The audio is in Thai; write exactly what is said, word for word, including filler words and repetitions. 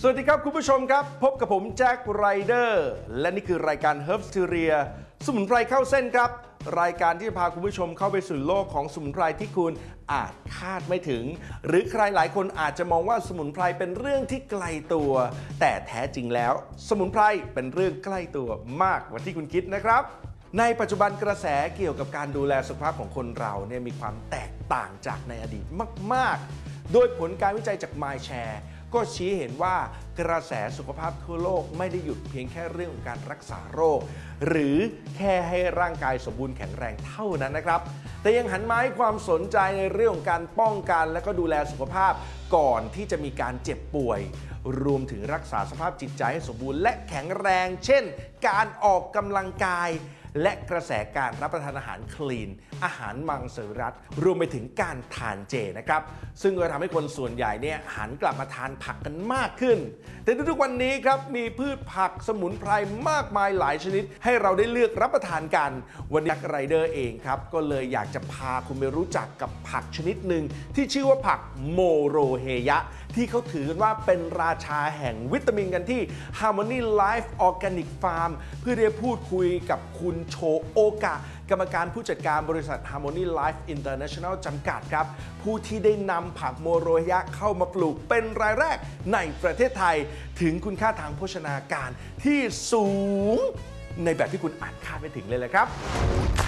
สวัสดีครับคุณผู้ชมครับพบกับผมแจ็คไรเดอร์และนี่คือรายการ Herbsteria สมุนไพรเข้าเส้นครับรายการที่จะพาคุณผู้ชมเข้าไปสู่โลกของสมุนไพรที่คุณอาจคาดไม่ถึงหรือใครหลายคนอาจจะมองว่าสมุนไพรเป็นเรื่องที่ไกลตัวแต่แท้จริงแล้วสมุนไพรเป็นเรื่องใกล้ตัวมากกว่าที่คุณคิดนะครับในปัจจุบันกระแสเกี่ยวกับการดูแลสุขภาพของคนเราเนี่ยมีความแตกต่างจากในอดีตมากๆโดยผลการวิจัยจาก MindShareก็ชี้เห็นว่ากระแสสุขภาพทั่วโลกไม่ได้หยุดเพียงแค่เรื่องของการรักษาโรคหรือแค่ให้ร่างกายสมบูรณ์แข็งแรงเท่านั้นนะครับแต่ยังหันมาให้ความสนใจในเรื่องของการป้องกันและก็ดูแลสุขภาพก่อนที่จะมีการเจ็บป่วยรวมถึงรักษาสภาพจิตใจให้สมบูรณ์และแข็งแรงเช่นการออกกำลังกายและกระแสการรับประทานอาหารคลีนอาหารมังสวิรัติรวมไปถึงการทานเจนะครับซึ่งก็ทำให้คนส่วนใหญ่เนี่ยหันกลับมาทานผักกันมากขึ้นแต่ทุกๆวันนี้ครับมีพืชผักสมุนไพรมากมายหลายชนิดให้เราได้เลือกรับประทานกันวันนี้ไรเดอร์เองครับก็เลยอยากจะพาคุณไปรู้จักกับผักชนิดหนึ่งที่ชื่อว่าผักโมโรเฮยะที่เขาถือกันว่าเป็นราชาแห่งวิตามินกันที่ Harmony Life Organic Farm เพื่อได้พูดคุยกับคุณโชโอกะกรรมการผู้จัดการบริษัท Harmony Life International จำกัดครับผู้ที่ได้นำผักโมโรเฮยะเข้ามาปลูกเป็นรายแรกในประเทศไทยถึงคุณค่าทางโภชนาการที่สูงในแบบที่คุณอาจคาดไม่ถึงเลยแหละครับ